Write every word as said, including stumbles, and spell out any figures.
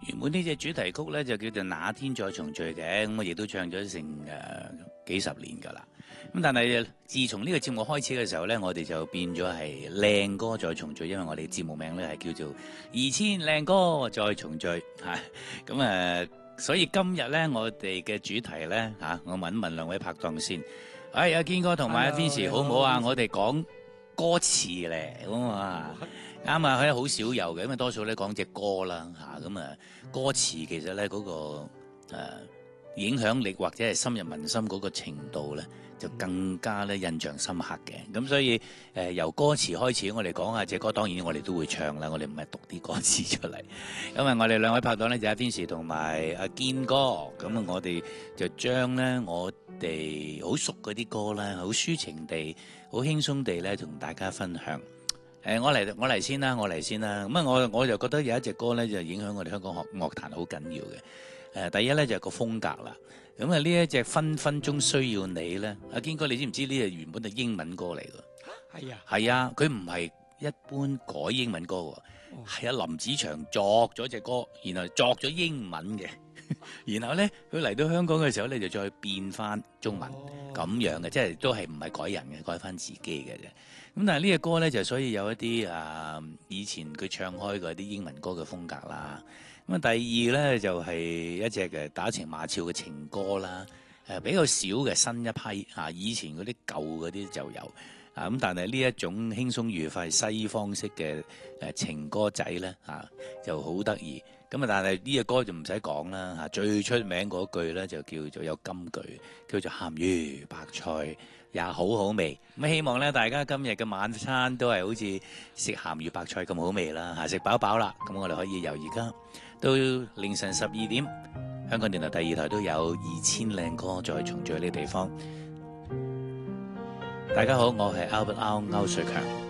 原本呢隻主題曲咧就叫做《那天再重聚》嘅，咁我亦都唱咗成誒、呃、幾十年㗎啦。咁但係自從呢個節目開始嘅時候咧，我哋就變咗係靚歌再重聚，因為我哋節目名咧係叫做二千靚歌再重聚嚇。咁、啊、誒，所以今日咧我哋嘅主題咧嚇、啊，我問一問兩位拍檔先。哎，阿堅哥同埋阿 Vincy 好唔好啊？我哋講歌詞咧，咁啊啱啊，佢好少有嘅，因為多數咧講隻歌啦嚇，咁啊歌詞其實咧嗰、那個、呃、影響力或者係深入民心嗰個程度咧，就更加咧印象深刻嘅。咁所以誒、呃、由歌詞開始，我哋講下隻歌，當然我哋都會唱啦，我哋唔係讀啲歌詞出嚟。因為我哋兩位拍檔咧就阿 Vincy 同埋阿堅哥，咁啊我哋就將咧我哋好熟嗰啲歌啦，好抒情地、好輕鬆地咧同大家分享。誒、呃，我嚟我嚟先啦，我嚟先啦。咁啊，我我就覺得有一隻歌咧，就影響我哋香港樂樂壇好緊要嘅。誒、呃，第一咧就係、是、個風格啦。咁啊，呢一隻分分鐘需要你咧，阿堅哥，你知唔知呢隻原本係英文歌嚟㗎？ 係啊， 係啊，佢唔係一般改英文歌喎，係阿、哦、林子祥作咗隻歌，然後作咗英文嘅。然後咧，佢嚟到香港嘅時候咧，就再變翻中文咁、哦、樣嘅，即係都係唔係改人嘅，改翻自己嘅啫。咁但係呢隻歌咧，就所以有一啲啊，以前佢唱開嗰啲英文歌嘅風格啦。咁啊，第二咧就係、是、一隻嘅打情罵俏嘅情歌啦。誒、啊，比較少嘅新一批啊，以前嗰啲舊嗰啲就有啊。咁但係呢一種輕鬆愉快西方式嘅誒情歌仔咧啊，就好得意。咁啊，但係呢隻歌就唔使講啦嚇，最出名嗰句咧就叫做有金句，叫做鹹魚白菜也好好味。咁希望咧大家今日嘅晚餐都係好似食鹹魚白菜咁好味啦嚇，食飽飽啦。咁我哋可以由而家到凌晨十二點，香港電台第二台都有二千靚歌再重聚呢個地方。大家好，我係 Albert Out 歐瑞強。